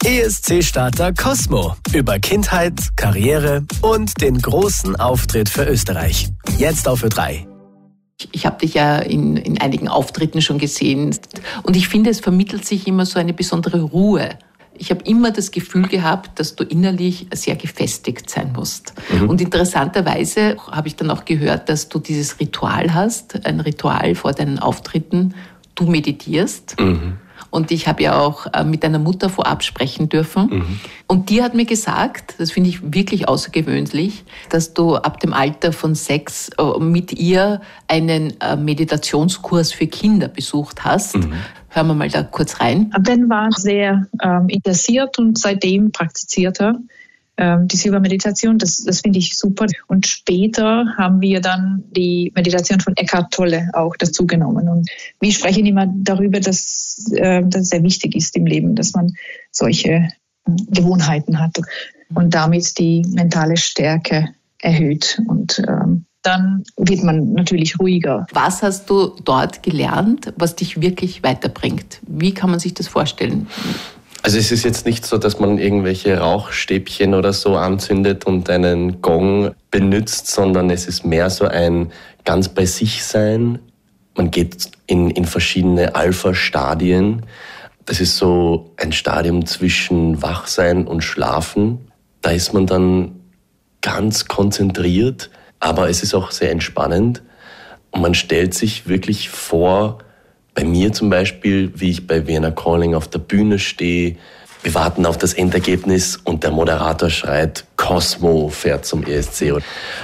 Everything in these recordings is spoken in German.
ESC-Starter Cosmo über Kindheit, Karriere und den großen Auftritt für Österreich. Jetzt auf Ö3. Ich habe dich ja in einigen Auftritten schon gesehen und ich finde, es vermittelt sich immer so eine besondere Ruhe. Ich habe immer das Gefühl gehabt, dass du innerlich sehr gefestigt sein musst. Und interessanterweise habe ich dann auch gehört, dass du dieses Ritual hast, ein Ritual vor deinen Auftritten. Du meditierst. Und ich habe ja auch mit deiner Mutter vorab sprechen dürfen. Und die hat mir gesagt, das finde ich wirklich außergewöhnlich, dass du ab dem Alter von 6 mit ihr einen Meditationskurs für Kinder besucht hast. Hören wir mal da kurz rein. Ben war sehr interessiert und seitdem praktiziert er die Silbermeditation. Das finde ich super. Und später haben wir dann die Meditation von Eckhart Tolle auch dazu genommen. Und wir sprechen immer darüber, dass das sehr wichtig ist im Leben, dass man solche Gewohnheiten hat und damit die mentale Stärke erhöht. Und dann wird man natürlich ruhiger. Was hast du dort gelernt, was dich wirklich weiterbringt? Wie kann man sich das vorstellen? Also es ist jetzt nicht so, dass man irgendwelche Rauchstäbchen oder so anzündet und einen Gong benutzt, sondern es ist mehr so ein ganz bei sich sein. Man geht in verschiedene Alpha-Stadien. Das ist so ein Stadium zwischen Wachsein und Schlafen. Da ist man dann ganz konzentriert, aber es ist auch sehr entspannend. Und man stellt sich wirklich vor, bei mir zum Beispiel, wie ich bei Vienna Calling auf der Bühne stehe, wir warten auf das Endergebnis und der Moderator schreit, Cosmo fährt zum ESC.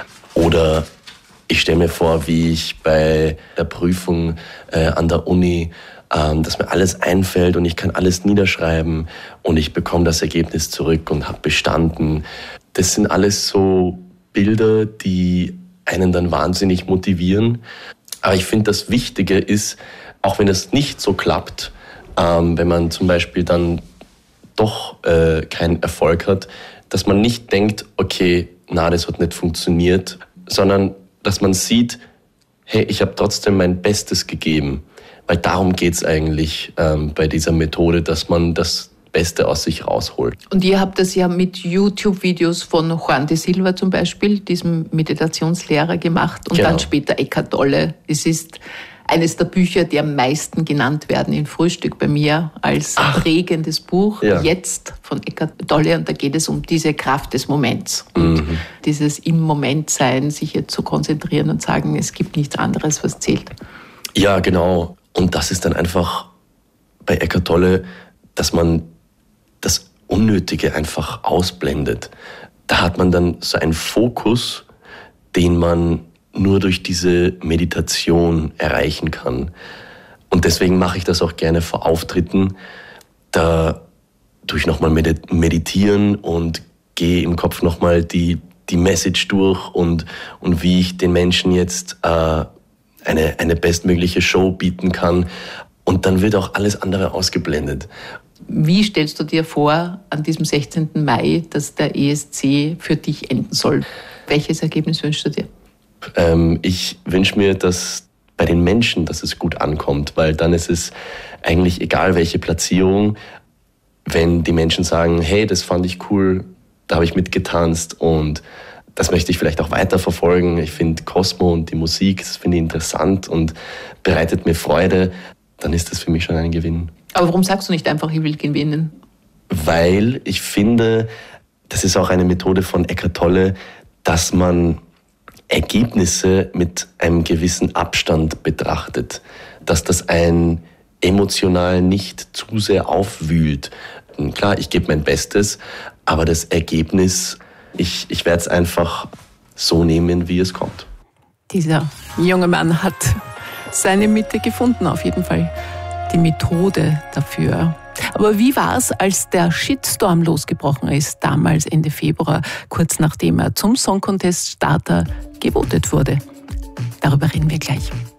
Oder ich stelle mir vor, wie ich bei der Prüfung an der Uni, dass mir alles einfällt und ich kann alles niederschreiben und ich bekomme das Ergebnis zurück und habe bestanden. Das sind alles so Bilder, die einen dann wahnsinnig motivieren. Aber ich finde, das Wichtige ist, auch wenn es nicht so klappt, wenn man zum Beispiel dann doch keinen Erfolg hat, dass man nicht denkt, okay, das hat nicht funktioniert, sondern dass man sieht, hey, ich habe trotzdem mein Bestes gegeben. Weil darum geht es eigentlich bei dieser Methode, dass man das Beste aus sich rausholt. Und ihr habt das ja mit YouTube-Videos von Juan de Silva zum Beispiel, diesem Meditationslehrer, gemacht und dann später Eckhart Tolle. Es ist eines der Bücher, die am meisten genannt werden in Frühstück bei mir als prägendes Buch, jetzt von Eckhart Tolle. Und da geht es um diese Kraft des Moments. Und dieses im Moment sein, sich jetzt zu konzentrieren und sagen, es gibt nichts anderes, was zählt. Ja, genau. Und das ist dann einfach bei Eckhart Tolle, dass man das Unnötige einfach ausblendet. Da hat man dann so einen Fokus, den man nur durch diese Meditation erreichen kann. Und deswegen mache ich das auch gerne vor Auftritten. Da tue ich nochmal meditieren und gehe im Kopf nochmal die Message durch und wie ich den Menschen jetzt eine bestmögliche Show bieten kann. Und dann wird auch alles andere ausgeblendet. Wie stellst du dir vor, an diesem 16. Mai, dass der ESC für dich enden soll? Welches Ergebnis wünschst du dir? Ich wünsche mir, dass bei den Menschen, dass es gut ankommt, weil dann ist es eigentlich egal, welche Platzierung, wenn die Menschen sagen, hey, das fand ich cool, da habe ich mitgetanzt und das möchte ich vielleicht auch weiterverfolgen. Ich finde Cosmo und die Musik, das finde ich interessant und bereitet mir Freude, dann ist das für mich schon ein Gewinn. Aber warum sagst du nicht einfach, ich will gewinnen? Weil ich finde, das ist auch eine Methode von Eckhart Tolle, dass man Ergebnisse mit einem gewissen Abstand betrachtet. Dass das einen emotional nicht zu sehr aufwühlt. Und klar, ich gebe mein Bestes, aber das Ergebnis, ich werde es einfach so nehmen, wie es kommt. Dieser junge Mann hat seine Mitte gefunden, auf jeden Fall. Die Methode dafür. Aber wie war es, als der Shitstorm losgebrochen ist, damals Ende Februar, kurz nachdem er zum Song Contest Starter gewotet wurde? Darüber reden wir gleich.